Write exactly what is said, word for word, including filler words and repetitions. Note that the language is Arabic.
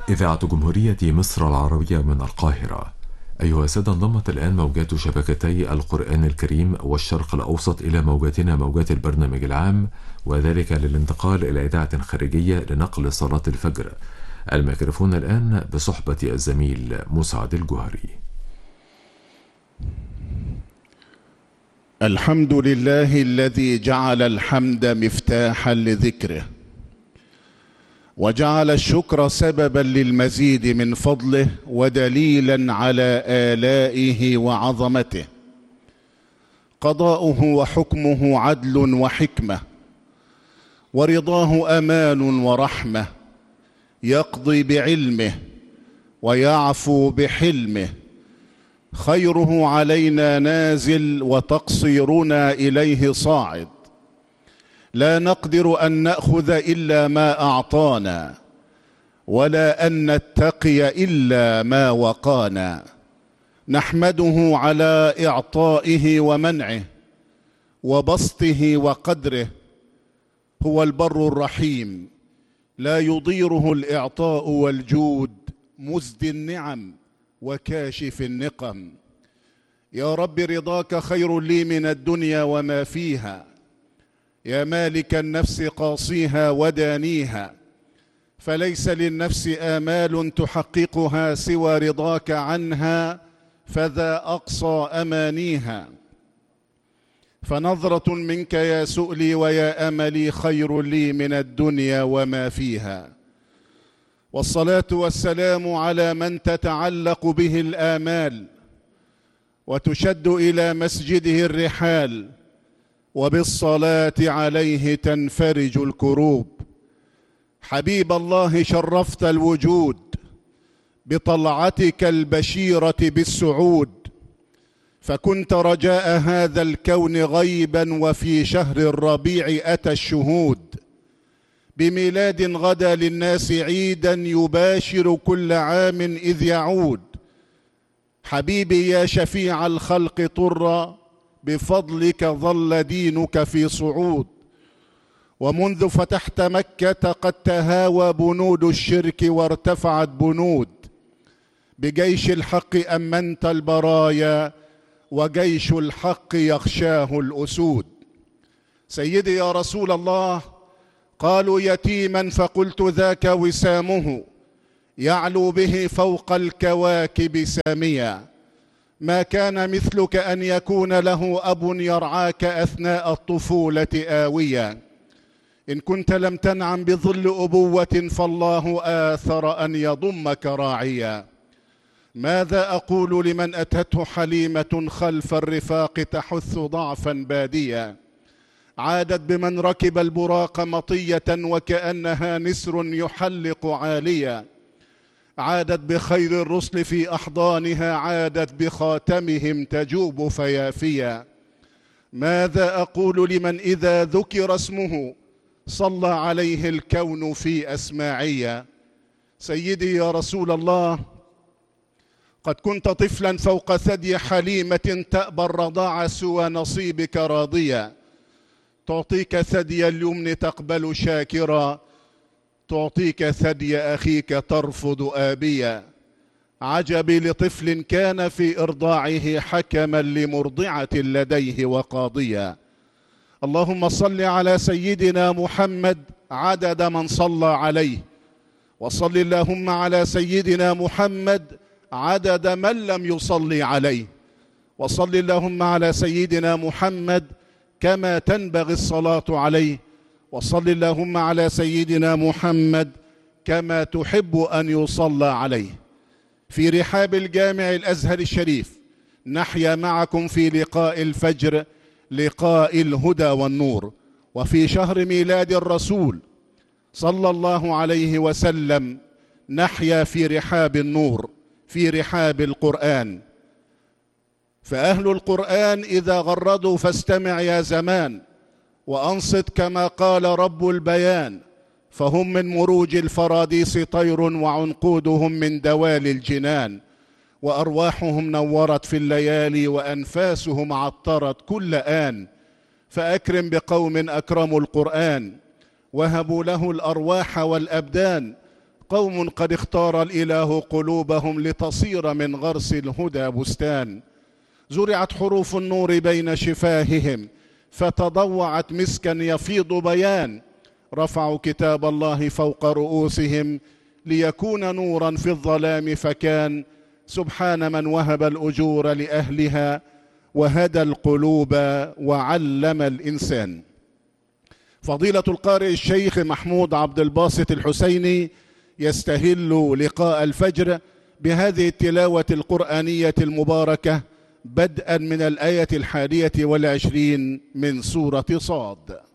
إذاعة جمهورية مصر العربية من القاهرة. أيها السادة، انضمت الآن موجات شبكتي القرآن الكريم والشرق الأوسط إلى موجاتنا موجات البرنامج العام، وذلك للانتقال إلى إذاعة خارجية لنقل صلاة الفجر. الميكروفون الآن بصحبة الزميل مسعد الجهري. الحمد لله الذي جعل الحمد مفتاحا لذكره، وجعل الشكر سببا للمزيد من فضله ودليلا على آلائه وعظمته. قضاؤه وحكمه عدل وحكمة، ورضاه أمان ورحمة. يقضي بعلمه ويعفو بحلمه، خيره علينا نازل وتقصيرنا إليه صاعد. لا نقدر أن نأخذ إلا ما أعطانا، ولا أن نتقي إلا ما وقانا. نحمده على إعطائه ومنعه وبسطه وقدره. هو البر الرحيم، لا يضيره الإعطاء والجود، مزدي النعم وكاشف النقم. يا رب رضاك خير لي من الدنيا وما فيها، يا مالك النفس قاصيها ودانيها. فليس للنفس آمال تحققها سوى رضاك عنها، فذا أقصى أمانيها. فنظرة منك يا سؤلي ويا أملي خير لي من الدنيا وما فيها. والصلاة والسلام على من تتعلق به الآمال وتشد إلى مسجده الرحال، وبالصلاة عليه تنفرج الكروب. حبيب الله، شرفت الوجود بطلعتك البشيرة بالسعود، فكنت رجاء هذا الكون غيبا، وفي شهر الربيع أتى الشهود. بميلاد غدا للناس عيدا، يباشر كل عام إذ يعود. حبيبي يا شفيع الخلق طرا، بفضلك ظل دينك في صعود. ومنذ فتحت مكة قد تهاوى بنود الشرك وارتفعت بنود. بجيش الحق أمنت البرايا، وجيش الحق يخشاه الأسود. سيدي يا رسول الله، قالوا يتيما فقلت ذاك وسامه، يعلو به فوق الكواكب ساميا. ما كان مثلك أن يكون له أب يرعاك أثناء الطفولة آويا. إن كنت لم تنعم بظل أبوة، فالله آثر أن يضمك راعيا. ماذا أقول لمن أتته حليمة خلف الرفاق تحث ضعفا باديا. عادت بمن ركب البراق مطية، وكأنها نسر يحلق عاليا. عادت بخير الرسل في أحضانها، عادت بخاتمهم تجوب فيافيا. ماذا أقول لمن إذا ذكر اسمه صلى عليه الكون في أسماعيا. سيدي يا رسول الله، قد كنت طفلا فوق ثدي حليمة، تأبى الرضاع سوى نصيبك راضيا. تعطيك ثدي اليمن تقبل شاكرا، تعطيك ثدي أخيك ترفض آبيا. عجبي لطفل كان في إرضاعه حكما لمرضعة لديه وقاضيا. اللهم صل على سيدنا محمد عدد من صلى عليه، وصل اللهم على سيدنا محمد عدد من لم يصلي عليه، وصل اللهم على سيدنا محمد كما تنبغي الصلاة عليه، وصل اللهم على سيدنا محمد كما تحب أن يصلى عليه. في رحاب الجامع الأزهر الشريف نحيا معكم في لقاء الفجر، لقاء الهدى والنور، وفي شهر ميلاد الرسول صلى الله عليه وسلم نحيا في رحاب النور، في رحاب القرآن. فأهل القرآن إذا غردوا فاستمع يا زمان، وأنصت كما قال رب البيان. فهم من مروج الفراديس طير، وعنقودهم من دوال الجنان. وأرواحهم نورت في الليالي، وأنفاسهم عطرت كل آن. فأكرم بقوم أكرموا القرآن، وهبوا له الأرواح والأبدان. قوم قد اختار الإله قلوبهم لتصير من غرس الهدى بستان. زرعت حروف النور بين شفاههم فتضوعت مسكا يفيض بيان. رفعوا كتاب الله فوق رؤوسهم ليكون نورا في الظلام فكان. سبحان من وهب الأجور لأهلها وهدى القلوب وعلم الإنسان. فضيلة القارئ الشيخ محمود عبد الباسط الحسيني يستهل لقاء الفجر بهذه التلاوة القرآنية المباركة بدءا من الآية الحادية والعشرين من سورة صاد.